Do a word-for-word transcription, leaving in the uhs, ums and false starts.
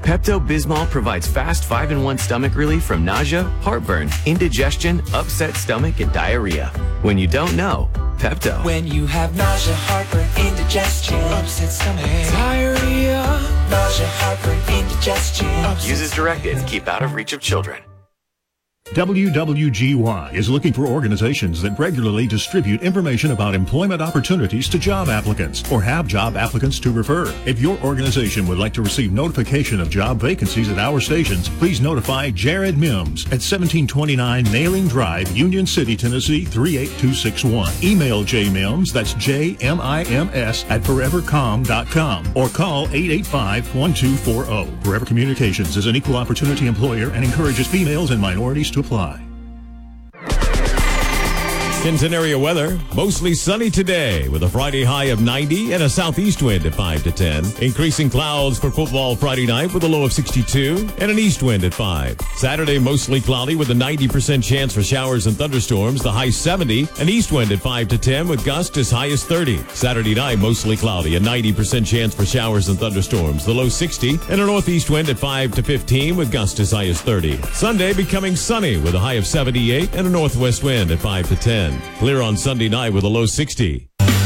Pepto-Bismol provides fast five in one stomach relief from nausea, heartburn, indigestion, upset stomach, and diarrhea. When you don't know, Pepto. When you have nausea, heartburn, indigestion, upset stomach, diarrhea, nausea, heartburn, indigestion. Use as directed. Keep out of reach of children. W W G Y is looking for organizations that regularly distribute information about employment opportunities to job applicants or have job applicants to refer. If your organization would like to receive notification of job vacancies at our stations, please notify Jared Mims at seventeen twenty-nine Nailing Drive, Union City, Tennessee three eight two six one. Email J Mims, that's J M I M S, at forever com dot com or call eight eight five, one two four zero. Forever Communications is an equal opportunity employer and encourages females and minorities to apply. Kenton area weather, mostly sunny today with a Friday high of ninety and a southeast wind at five to ten. Increasing clouds for football Friday night with a low of sixty-two and an east wind at five. Saturday mostly cloudy with a ninety percent chance for showers and thunderstorms, the high seventy, an east wind at five to ten with gusts as high as thirty. Saturday night mostly cloudy, a ninety percent chance for showers and thunderstorms, the low sixty, and a northeast wind at five to fifteen with gusts as high as thirty. Sunday becoming sunny with a high of seventy-eight and a northwest wind at five to ten. Clear on Sunday night with a low sixty.